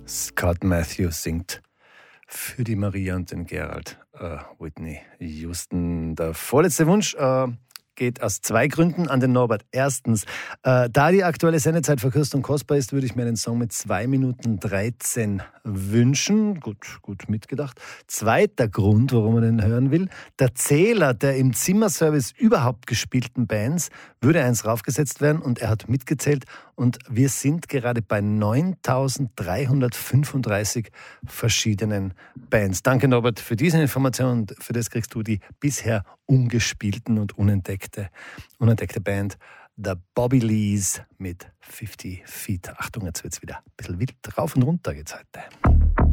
Scott Matthews singt für die Maria und den Gerald. Whitney Houston. Der vorletzte Wunsch geht aus zwei Gründen an den Norbert. Erstens, da die aktuelle Sendezeit verkürzt und kostbar ist, würde ich mir einen Song mit 2 Minuten 13 wünschen. Gut mitgedacht. Zweiter Grund, warum man den hören will: der Zähler der im Zimmerservice überhaupt gespielten Bands würde eins raufgesetzt werden und er hat mitgezählt und wir sind gerade bei 9.335 verschiedenen Bands. Danke Norbert für diese Information und für das kriegst du die bisher ungespielten und unentdeckte Band The Bobby Lees mit 50 Feet. Achtung, jetzt wird's wieder ein bisschen wild. Rauf und runter geht's heute.